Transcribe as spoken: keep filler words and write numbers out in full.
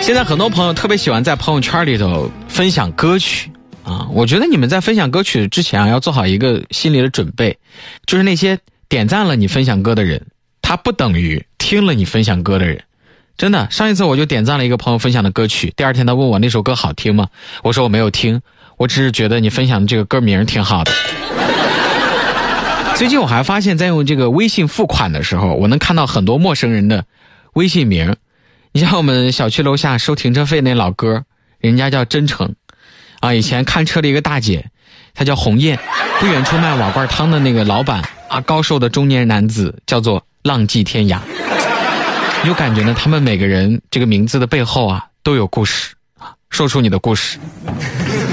现在很多朋友特别喜欢在朋友圈里头分享歌曲啊，我觉得你们在分享歌曲之前啊，要做好一个心理的准备，就是那些点赞了你分享歌的人，他不等于听了你分享歌的人。真的，上一次我就点赞了一个朋友分享的歌曲，第二天他问我那首歌好听吗？我说我没有听，我只是觉得你分享的这个歌名挺好的。最近我还发现，在用这个微信付款的时候，我能看到很多陌生人的微信名。你像我们小区楼下收停车费那老哥，人家叫真诚啊。以前看车的一个大姐，她叫红艳。不远处卖瓦罐汤的那个老板啊，高瘦的中年男子叫做浪迹天涯。有感觉呢，他们每个人这个名字的背后啊，都有故事啊，说出你的故事。